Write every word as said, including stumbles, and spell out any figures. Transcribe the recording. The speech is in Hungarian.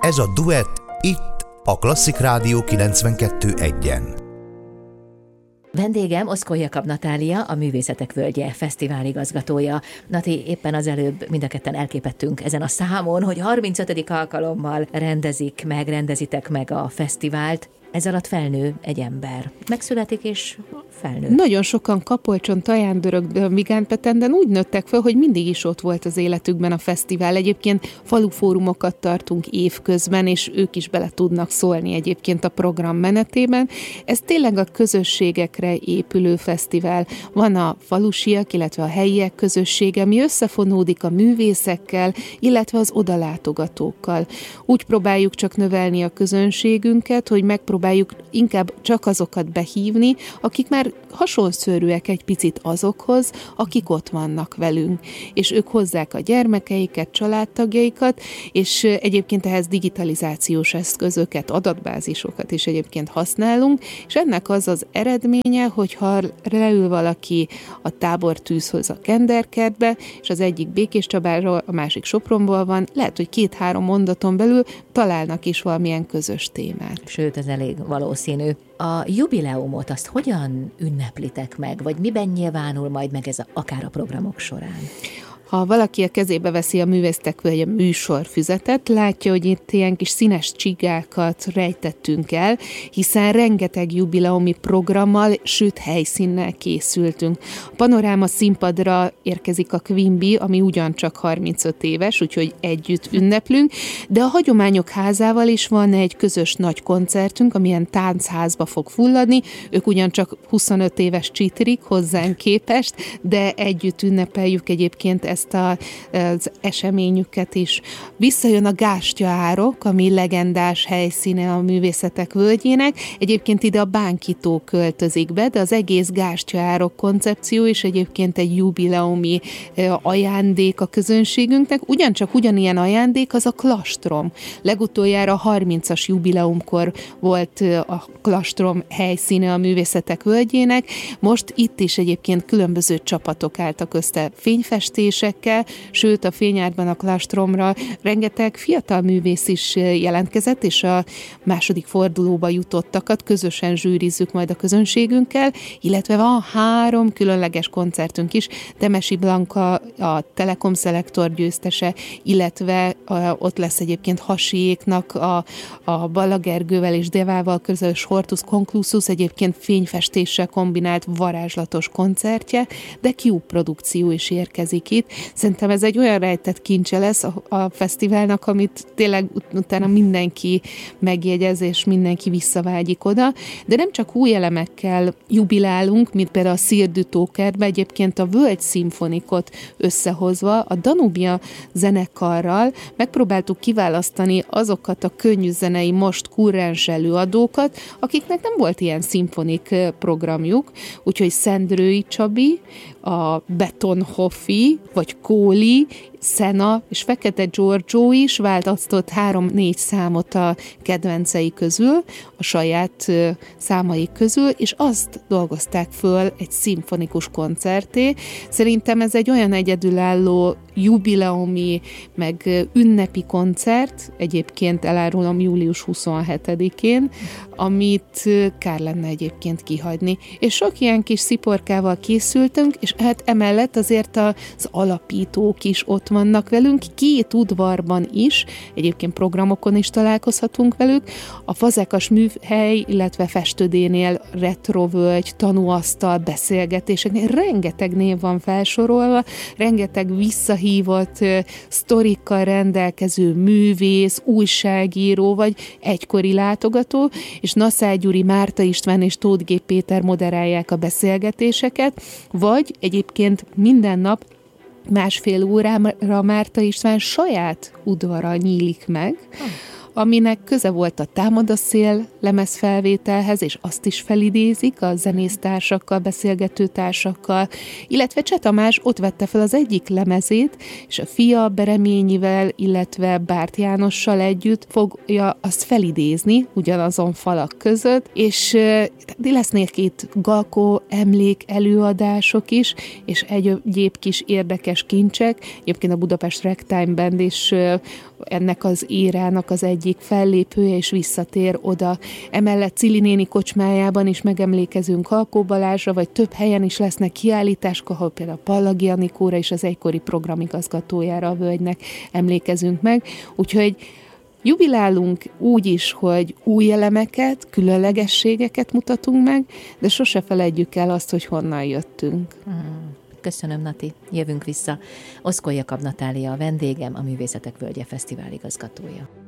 Ez a Duett itt a Klasszik Rádió kilencvenkettő egyen. Vendégem Oszkó Jakab Natália, a Művészetek Völgye fesztivál igazgatója. Nati, éppen az előbb mind a ketten elképettünk ezen a számon, hogy harmincötödik alkalommal rendezik meg, rendezitek meg a fesztivált. Ez alatt felnő egy ember. Megszületik és felnő. Nagyon sokan Kapolcson, Tajándörökből, Vigánpetenden úgy nőttek fel, hogy mindig is ott volt az életükben a fesztivál. Egyébként falufórumokat tartunk évközben, és ők is bele tudnak szólni egyébként a program menetében. Ez tényleg a közösségekre épülő fesztivál. Van a falusiak, illetve a helyiek közössége, ami összefonódik a művészekkel, illetve az odalátogatókkal. Úgy próbáljuk csak növelni a közönségünket, hogy megpróbáljuk próbáljuk inkább csak azokat behívni, akik már hasonszörűek egy picit azokhoz, akik ott vannak velünk. És ők hozzák a gyermekeiket, családtagjaikat, és egyébként ehhez digitalizációs eszközöket, adatbázisokat is egyébként használunk, és ennek az az eredménye, hogyha leül valaki a tábortűzhöz a Kenderkertbe, és az egyik Békés Csabáról, a másik Sopronból van, lehet, hogy két-három mondaton belül találnak is valamilyen közös témát. Sőt, ez elég valószínű. A jubileumot azt hogyan ünneplitek meg, vagy miben nyilvánul majd meg ez a, akár a programok során? Ha valaki a kezébe veszi a Művészetek Völgye műsorfüzetet, látja, hogy itt ilyen kis színes csigákat rejtettünk el, hiszen rengeteg jubileumi programmal, sőt helyszínnel készültünk. A Panoráma színpadra érkezik a Queen Bee, ami ugyancsak harmincöt éves, úgyhogy együtt ünneplünk, de a Hagyományok Házával is van egy közös nagy koncertünk, amilyen táncházba fog fulladni. Ők ugyancsak huszonöt éves csitrik hozzánk képest, de együtt ünnepeljük egyébként ezt a, az eseményüket is. Visszajön a Gástya-árok, ami legendás helyszíne a Művészetek Völgyének. Egyébként ide a Bánkitó költözik be, de az egész Gástya-árok koncepció is egyébként egy jubileumi ajándék a közönségünknek. Ugyancsak ugyanilyen ajándék az a Klastrom. Legutoljára a harmincas jubileumkor volt a Klastrom helyszíne a Művészetek Völgyének. Most itt is egyébként különböző csapatok álltak össze fényfestésekkel, sőt a Fényárban a Klastromra rengeteg fiatal művész is jelentkezett, és a második fordulóba jutottakat közösen zsűrizzük majd a közönségünkkel, illetve van három különleges koncertünk is, Temesi Blanka, a Telekom Szelektor győztese, illetve a, ott lesz egyébként Hasiéknak a, a Balla Gergővel és Devával közös Hortus Conclusus, egyébként fényfestéssel kombinált varázslatos koncertje, de Cube produkció is érkezik itt. Szerintem ez egy olyan rejtett kincse lesz a, a fesztiválnak, amit tényleg utána mindenki megjegyez, és mindenki visszavágyik oda, de nem csak új elemekkel jubilálunk, mint például a Szirdütókertbe, egyébként a Völgy Szimfonikot összehozva, a Danubia zenekarral megpróbáltuk kiválasztani azokat a könnyűzenei most kurrens előadókat, akiknek nem volt ilyen szimfonik programjuk, úgyhogy Szendrői Csabi, a Betonhoffi, vagy Kóli, Szena és Fekete Giorgio is választott három-négy számot a kedvencei közül, a saját számaik közül, és azt dolgozták föl egy szimfonikus koncerté. Szerintem ez egy olyan egyedülálló jubileumi, meg ünnepi koncert, egyébként elárulom július huszonhetedikén, amit kár lenne egyébként kihagyni. És sok ilyen kis sziporkával készültünk, és hát emellett azért az alapítók is ott vannak velünk, két udvarban is, egyébként programokon is találkozhatunk velük, a Fazekas Műhely, illetve Festődénél retrovölgy, tanúasztal, beszélgetések, rengeteg név van felsorolva, rengeteg visszahívott uh, sztorikkal rendelkező művész, újságíró, vagy egykori látogató, és Naszály Gyuri, Márta István és Tóth G. Péter moderálják a beszélgetéseket, vagy egyébként minden nap másfél órára Márta István saját udvara nyílik meg, aminek köze volt a Támad a szél lemezfelvételhez, és azt is felidézik a zenésztársakkal, beszélgetőtársakkal, illetve Cseh Tamás ott vette fel az egyik lemezét, és a fia Bereményivel, illetve Bárt Jánossal együtt fogja azt felidézni ugyanazon falak között, és lesznek itt Galkó emlék előadások is, és egyéb kis érdekes kincsek. Egyébként a Budapest Ragtime Band is ennek az érának az egyik fellépője, és visszatér oda. Emellett Cili néni kocsmájában is megemlékezünk Halkó Balázsra, vagy több helyen is lesznek kiállítások, ahol például Pallagi Anikóra és az egykori programigazgatójára a völgynek emlékezünk meg. Úgyhogy jubilálunk úgy is, hogy új elemeket, különlegességeket mutatunk meg, de sose feledjük el azt, hogy honnan jöttünk. Hmm. Köszönöm, Nati. Jövünk vissza. Oszkol Jakab Natália a vendégem, a Művészetek Völgye Fesztivál igazgatója.